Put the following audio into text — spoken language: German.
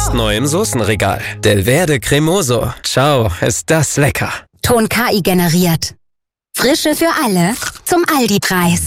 Jetzt neu im Soßenregal. Delverde Cremoso. Ciao, ist das lecker. Ton KI generiert. Frische für alle zum Aldi-Preis.